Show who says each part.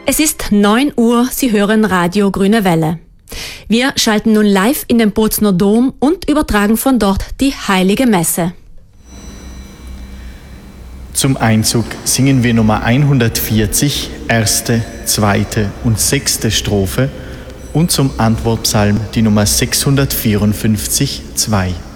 Speaker 1: Es ist 9 Uhr, Sie hören Radio Grüne Welle. Wir schalten nun live in den Bozner Dom und übertragen von dort die Heilige Messe.
Speaker 2: Zum Einzug singen wir Nummer 140, erste, zweite und sechste Strophe und zum Antwortpsalm die Nummer 654, 2.